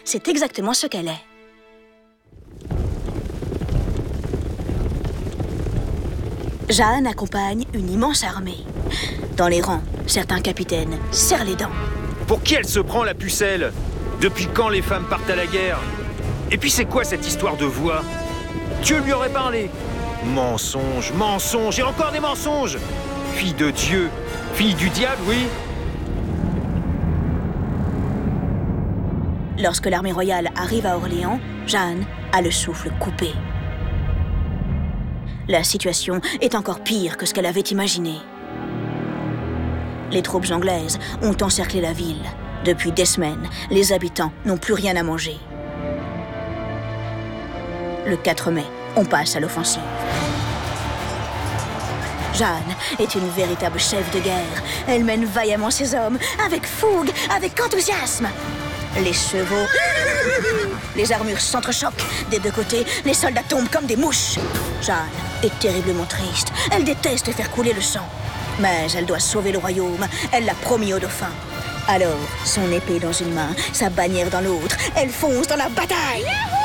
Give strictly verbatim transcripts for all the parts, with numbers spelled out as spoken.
c'est exactement ce qu'elle est. Jeanne accompagne une immense armée. Dans les rangs, certains capitaines serrent les dents. Pour qui elle se prend, la pucelle? Depuis quand les femmes partent à la guerre? Et puis c'est quoi cette histoire de voix? Dieu lui aurait parlé. Mensonge, mensonge et encore des mensonges. Fille de Dieu, fille du diable, oui. Lorsque l'armée royale arrive à Orléans, Jeanne a le souffle coupé. La situation est encore pire que ce qu'elle avait imaginé. Les troupes anglaises ont encerclé la ville. Depuis des semaines, les habitants n'ont plus rien à manger. Le quatre mai, on passe à l'offensive. Jeanne est une véritable chef de guerre. Elle mène vaillamment ses hommes, avec fougue, avec enthousiasme. Les chevaux, les armures s'entrechoquent. Des deux côtés, les soldats tombent comme des mouches. Jeanne est terriblement triste. Elle déteste faire couler le sang. Mais elle doit sauver le royaume. Elle l'a promis au dauphin. Alors, son épée dans une main, sa bannière dans l'autre, elle fonce dans la bataille.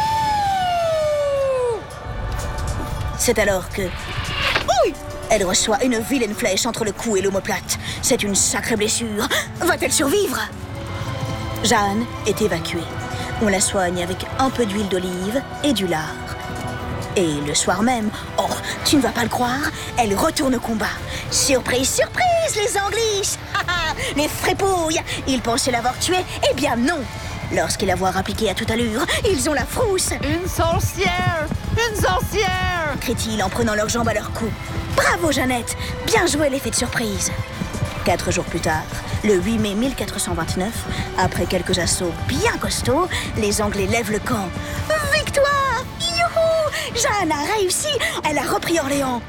C'est alors que... Oui, elle reçoit une vilaine flèche entre le cou et l'omoplate. C'est une sacrée blessure. Va-t-elle survivre? Jeanne est évacuée. On la soigne avec un peu d'huile d'olive et du lard. Et le soir même, oh, tu ne vas pas le croire, elle retourne au combat. Surprise, surprise, les Anglis! Les frépouilles! Ils pensaient l'avoir tuée, eh bien non! Lorsqu'ils la voient rappliquer à toute allure, ils ont la frousse. Une sorcière! Une sorcière! Crient-ils en prenant leurs jambes à leur cou. Bravo, Jeannette! Bien joué l'effet de surprise. Quatre jours plus tard, le huit mai mille quatre cent vingt-neuf, après quelques assauts bien costauds, les Anglais lèvent le camp. Victoire! Youhou! Jeanne a réussi! Elle a repris Orléans.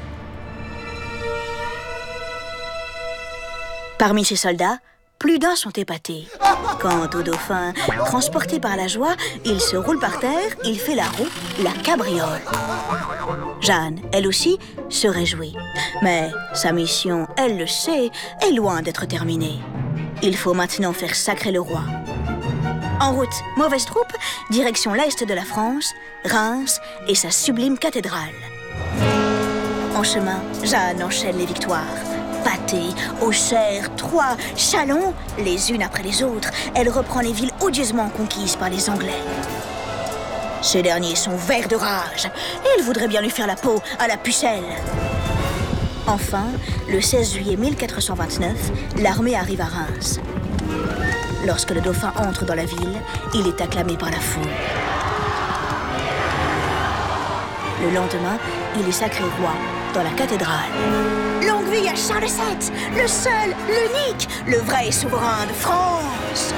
Parmi ces soldats, plus d'un sont épatés. Quant au dauphin, transporté par la joie, il se roule par terre, il fait la roue, la cabriole. Jeanne, elle aussi, se réjouit. Mais sa mission, elle le sait, est loin d'être terminée. Il faut maintenant faire sacrer le roi. En route, mauvaise troupe, direction l'est de la France, Reims et sa sublime cathédrale. En chemin, Jeanne enchaîne les victoires. Pâté, Auxerre, Troyes, Châlons, les unes après les autres, elle reprend les villes odieusement conquises par les Anglais. Ces derniers sont verts de rage. Ils voudraient bien lui faire la peau à la pucelle. Enfin, le seize juillet mille quatre cent vingt-neuf, l'armée arrive à Reims. Lorsque le dauphin entre dans la ville, il est acclamé par la foule. Le lendemain, il est sacré roi dans la cathédrale. Longue vie à Charles sept, le seul, l'unique, le vrai souverain de France.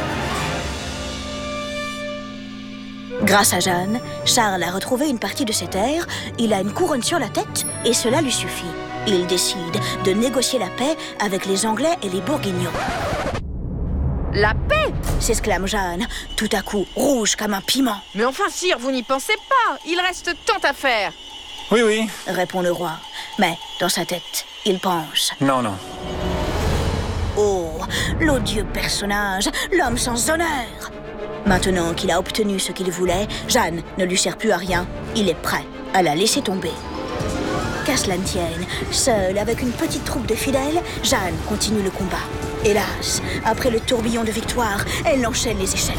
Grâce à Jeanne, Charles a retrouvé une partie de ses terres, il a une couronne sur la tête et cela lui suffit. Il décide de négocier la paix avec les Anglais et les Bourguignons. La paix? S'exclame Jeanne, tout à coup rouge comme un piment. Mais enfin, sire, vous n'y pensez pas. Il reste tant à faire. Oui, oui. Répond le roi. Mais dans sa tête, il pense. Non, non. Oh, l'odieux personnage, l'homme sans honneur. Maintenant qu'il a obtenu ce qu'il voulait, Jeanne ne lui sert plus à rien. Il est prêt à la laisser tomber. Qu'à cela ne tienne, seule avec une petite troupe de fidèles, Jeanne continue le combat. Hélas, après le tourbillon de victoire, elle enchaîne les échecs.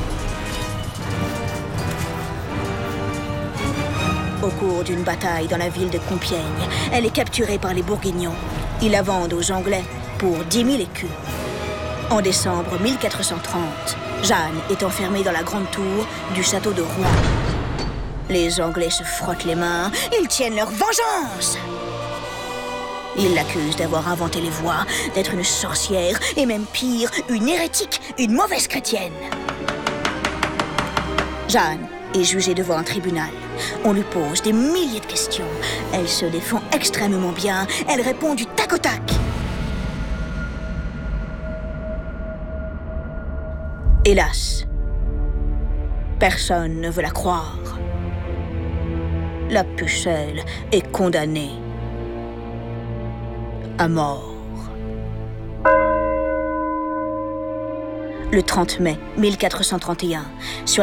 Au cours d'une bataille dans la ville de Compiègne, elle est capturée par les Bourguignons. Ils la vendent aux Anglais pour dix mille écus. En décembre mille quatre cent trente, Jeanne est enfermée dans la grande tour du château de Rouen. Les Anglais se frottent les mains, ils tiennent leur vengeance. Ils l'accusent d'avoir inventé les voix, d'être une sorcière et même pire, une hérétique, une mauvaise chrétienne. Jeanne est jugée devant un tribunal. On lui pose des milliers de questions. Elle se défend extrêmement bien. Elle répond du tac au tac. Hélas, personne ne veut la croire. La pucelle est condamnée à mort. Le trente mai mille quatre cent trente et un, sur